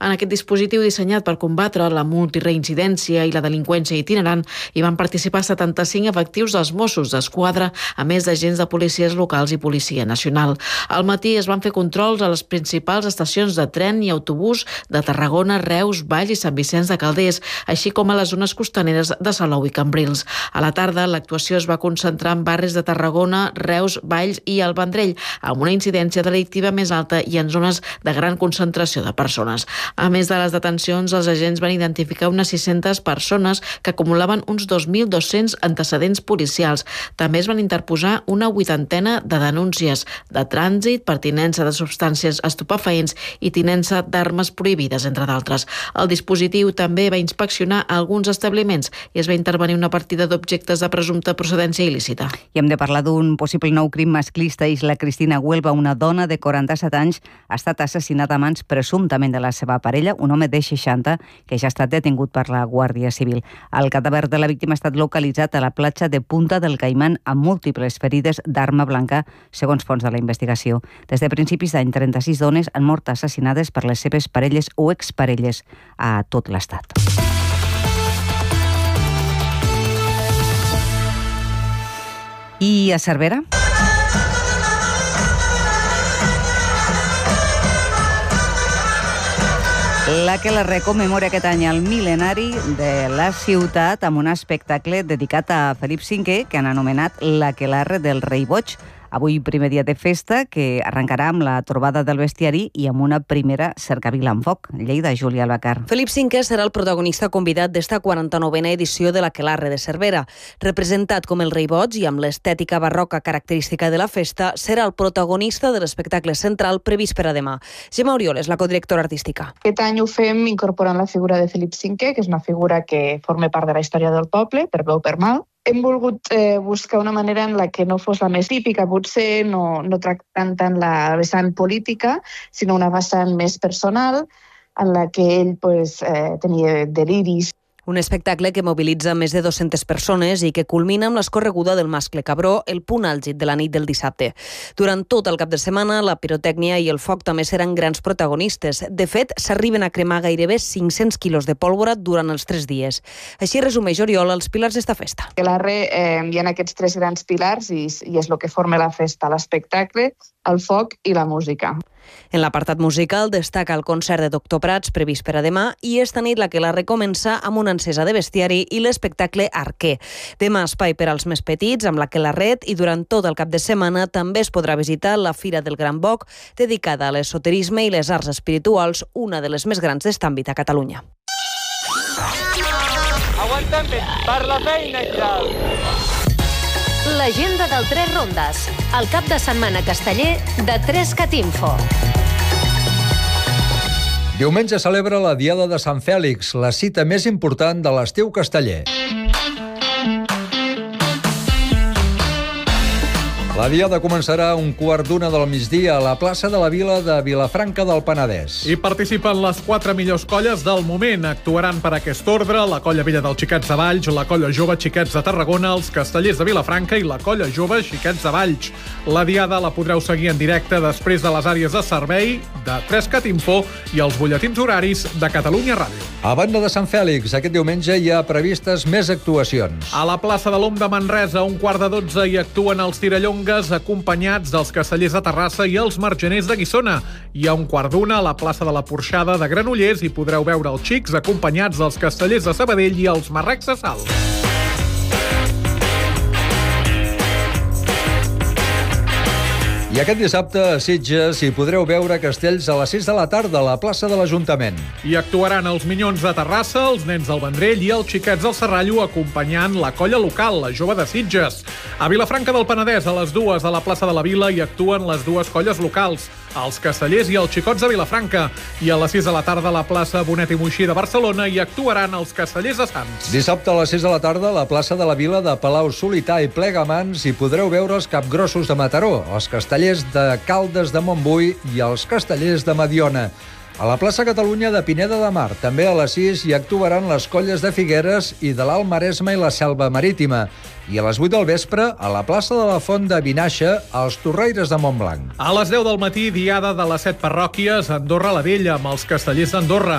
En aquest dispositiu dissenyat per combatre la multireincidència i la delinqüència itinerant hi van participar 75 efectius dels Mossos d'Esquadra, a més d'agents de policies locals i Policia Nacional. Al matí es van fer controls a les principals estacions de tren i autobús de Tarragona, Reus, Valls i Sant Vicenç de Calders, així com a les zones costaneres de Salou i Cambrils. A la tarda, l'actuació es va concentrar en barris de Tarragona, Reus, Valls i el Vendrell, amb una incidència delictiva més alta i en zones de gran concentració de persones. A més de les detencions, els agents van identificar unes 600 persones que acumulaven uns 2.200 antecedents policials. També es van interposar una 80ena de denúncies de trànsit, pertinença de substàncies estupefaents i tinença d'armes prohibides, entre d'altres. El dispositiu també va inspeccionar alguns establiments i es va intervenir una partida d'objectes de presumpta procedència il·lícita. I hem de parlar d'un possible nou crim masclista a Isla Cristina, Huelva. Una dona de 47 anys ha estat assassinada a mans presumptament de la seva parella, un home de 60, que ja ha estat detingut per la Guàrdia Civil. El cadàver de la víctima ha estat localitzat a la platja de Punta del Caimán amb múltiples ferides d'arma blanca, segons fons de la investigació. Des de principis d'any, 36 dones han mort assassinades per les seves parelles o exparelles a tot l'estat. I a Cervera? L'Aquelarre commemora aquest any el mil·lenari de la ciutat amb un espectacle dedicat a Felip V que han anomenat l'Aquelarre del Rei Boig. Avui primer dia de festa que arrencarà amb la trobada del bestiari i amb una primera cercavila amb foc. Lleida, Júlia Albacar. Felip V serà el protagonista convidat d'esta 49a edició de l'Aquelarre de Cervera. Representat com el Rei Boig i amb l'estètica barroca característica de la festa, serà el protagonista de l'espectacle central previst per a demà. Gemma Oriol és la codirectora artística. Aquest any ho fem incorporant la figura de Felip V, que és una figura que forma part de la història del poble, per bé o per mal. Hem volgut buscar una manera en la que no fos la més típica, potser no tractant tant la vessant política, sinó una vessant més personal, en la que ell tenia deliris. Un espectacle que mobilitza més de 200 persones i que culmina amb l'escorreguda del mascle Cabró, el punt àlgid de la nit del dissabte. Durant tot el cap de setmana, la pirotècnia i el foc també seran grans protagonistes. De fet, s'arriben a cremar gairebé 500 quilos de pólvora durant els 3 dies. Així resumeix Oriol els pilars d'esta festa. A l'Arre hi ha aquests 3 grans pilars i és el que forma la festa, l'espectacle, el foc i la música. En l'apartat musical destaca el concert de Doctor Prats previst per a demà i esta nit l'Aquelarre comença amb una encesa de bestiari i l'espectacle Arquer. Demà espai per als més petits amb l'Aquelarret i durant tot el cap de setmana també es podrà visitar la Fira del Gran Boc dedicada a l'esoterisme i les arts espirituals, una de les més grans d'est àmbit a Catalunya. Aguantem per la feina ja! L'agenda del 3 Rondes, el cap de setmana casteller de 3CatInfo. Diumenge celebra la Diada de Sant Fèlix, la cita més important de l'estiu casteller. La Diada començarà a 1:15 del migdia a la plaça de la Vila de Vilafranca del Penedès. Hi participen les 4 millors colles del moment. Actuaran per aquest ordre la Colla Vella dels Xiquets de Valls, la Colla Jove Xiquets de Tarragona, els Castellers de Vilafranca i la Colla Jove Xiquets de Valls. La Diada la podreu seguir en directe després de les àrees de servei de 3CatInfo i els butlletins horaris de Catalunya Ràdio. A banda de Sant Fèlix, aquest diumenge hi ha previstes més actuacions. A la plaça de l'Om de Manresa, a 11:15, hi actuen els Tirallongues acompanyats dels Castellers de Terrassa i els Margeners de Guissona. I a 1:15 a la plaça de la Porxada de Granollers hi podreu veure els Xics acompanyats dels Castellers de Sabadell i els Marrecs de Salt. I aquest dissabte a Sitges hi podreu veure castells a les 6 de la tarda a la plaça de l'Ajuntament. Hi actuaran els Minyons de Terrassa, els Nens del Vendrell i els Xiquets del Serrallo acompanyant la colla local, la Jove de Sitges. A Vilafranca del Penedès, a les 2 a la plaça de la Vila hi actuen les dues colles locals, els Castellers i els Xicots de Vilafranca. I a les 6 de la tarda a la plaça Bonet i Moixí de Barcelona hi actuaran els Castellers de Sants. Dissabte a les 6 de la tarda a la plaça de la Vila de Palau-solità i Plegamans hi podreu veure els capgrossos de Mataró, els Castellers de Caldes de Montbui i els Castellers de Mediona. A la plaça Catalunya de Pineda de Mar, també a les 6, hi actuaran les colles de Figueres i de l'Alt Maresme i la Selva Marítima. I a les 8 del vespre, a la plaça de la Font de Vinaixa, els Torraires de Montblanc. A les 10 del matí, diada de les 7 parròquies a Andorra la Vella, amb els Castellers d'Andorra.